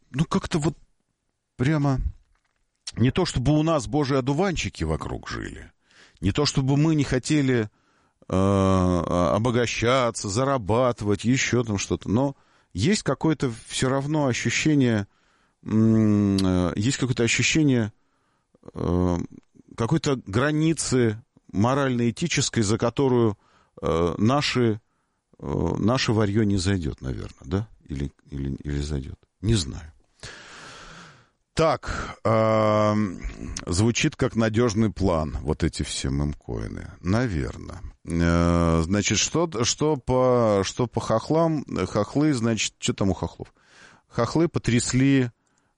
ну, как-то вот прямо не то, чтобы у нас божьи одуванчики вокруг жили, не то, чтобы мы не хотели обогащаться, зарабатывать, еще там что-то, но есть какое-то все равно ощущение, какой-то границы морально-этической, за которую наше варье не зайдет, наверное, да? Или зайдет? Не знаю. Так, звучит как надежный план, вот эти все мемкоины. Наверное. Значит, что по хохлам? Хохлы, значит, что там у хохлов? Хохлы потрясли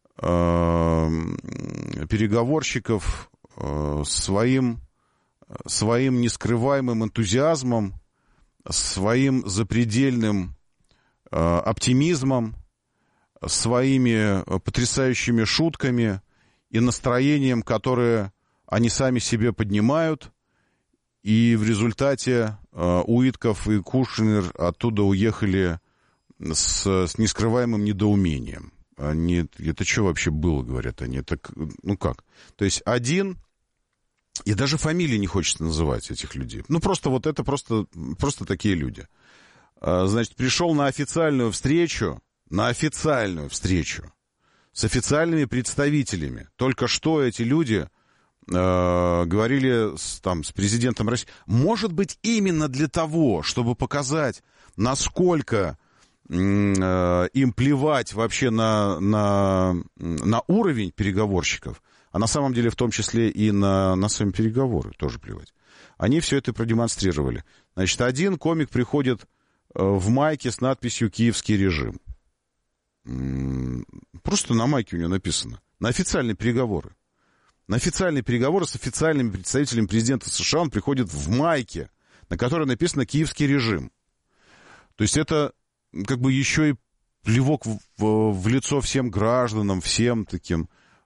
переговорщиков своим нескрываемым энтузиазмом, своим запредельным оптимизмом, своими потрясающими шутками и настроением, которое они сами себе поднимают, и в результате Уитков и Кушнер оттуда уехали с нескрываемым недоумением. Это что вообще было, говорят они? Ну как? То есть один, и даже фамилии не хочется называть этих людей. Ну просто вот это просто такие люди. Значит, пришел на официальную встречу с официальными представителями. Только что эти люди говорили с президентом России. Может быть, именно для того, чтобы показать, насколько им плевать вообще на уровень переговорщиков, а на самом деле в том числе и на сами переговоры тоже плевать. Они все это продемонстрировали. Значит, один комик приходит в майке с надписью «Киевский режим». Просто на майке у него написано. На официальные переговоры. На официальные переговоры с официальными представителями президента США он приходит в майке, на которой написано «Киевский режим». То есть это как бы еще и плевок в лицо всем гражданам, всем таким.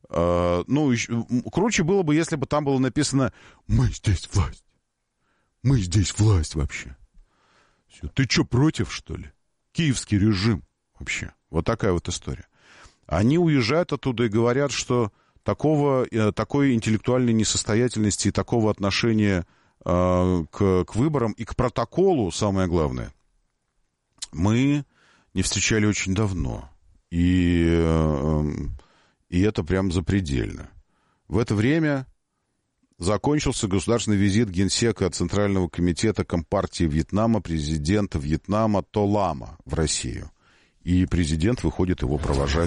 Круче было бы, если бы там было написано «Мы здесь власть». Мы здесь власть вообще. Все. Ты что, против, что ли? Киевский режим вообще. Вот такая вот история. Они уезжают оттуда и говорят, что такой интеллектуальной несостоятельности и такого отношения к выборам и к протоколу, самое главное, мы не встречали очень давно. И это прям запредельно. В это время закончился государственный визит генсека Центрального комитета Компартии Вьетнама, президента Вьетнама То Лама в Россию. И президент выходит его провожать.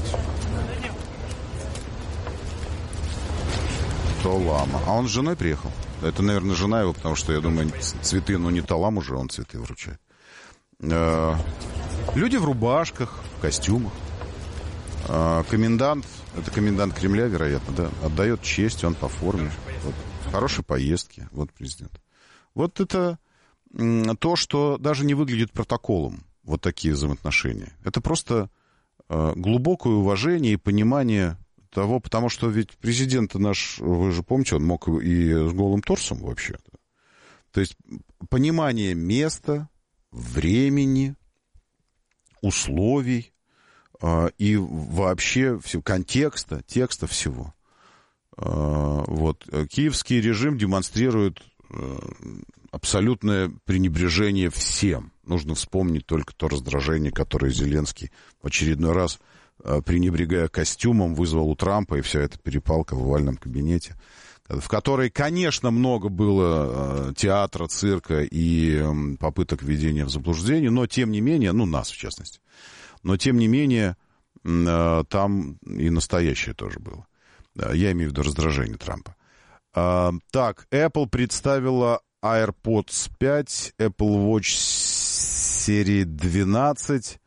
То Лама. А он с женой приехал? Это, наверное, жена его, потому что, я думаю, цветы, не То Ламу же он цветы вручает. Люди в рубашках, в костюмах. Комендант, это комендант Кремля, вероятно, да, отдает честь, он по форме. Вот. Хорошей поездки, вот президент. Вот это то, что даже не выглядит протоколом, вот такие взаимоотношения. Это просто глубокое уважение и понимание того, потому что ведь президент наш, вы же помните, он мог и с голым торсом вообще-то. То есть понимание места, времени, условий и вообще контекста, текста всего. Вот. Киевский режим демонстрирует абсолютное пренебрежение всем. Нужно вспомнить только то раздражение, которое Зеленский в очередной раз, пренебрегая костюмом, вызвал у Трампа, и вся эта перепалка в овальном кабинете, в которой, конечно, много было театра, цирка и попыток введения в заблуждение, но тем не менее, нас в частности, но тем не менее там и настоящее тоже было. Я имею в виду раздражение Трампа. Так, Apple представила AirPods 5, Apple Watch серии 12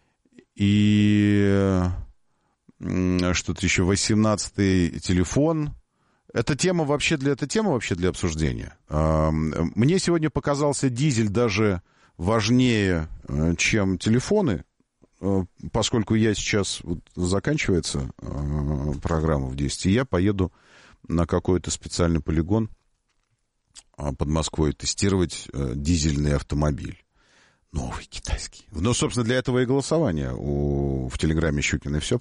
и что-то еще, 18-й телефон. Это тема вообще для обсуждения. Мне сегодня показался дизель даже важнее, чем телефоны, поскольку я сейчас, заканчивается программа в 10, и я поеду на какой-то специальный полигон под Москвой тестировать дизельный автомобиль. Новый, китайский. Собственно, для этого и голосование в Телеграме Щукина и все